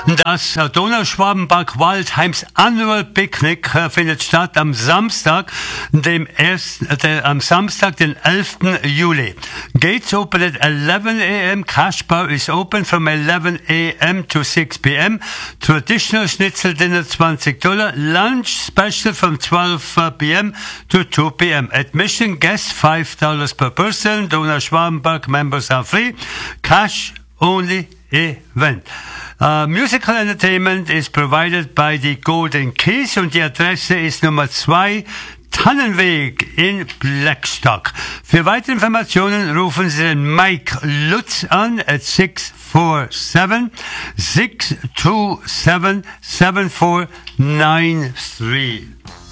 Das Donauschwabenpark Waldheims Annual Picnic findet statt am Samstag, den 11. Juli. Gates open at 11 a.m. Cash bar is open from 11 a.m. to 6 p.m. Traditional Schnitzel dinner $20. Lunch special from 12 p.m. to 2 p.m. Admission guests $5 per person. Donauschwabenpark members are free. Cash only event. Musical Entertainment is provided by the Golden Keys und die Adresse ist Nummer 2 Tannenweg in Blackstock. Für weitere Informationen rufen Sie den Mike Lutz an at 647-627-7493.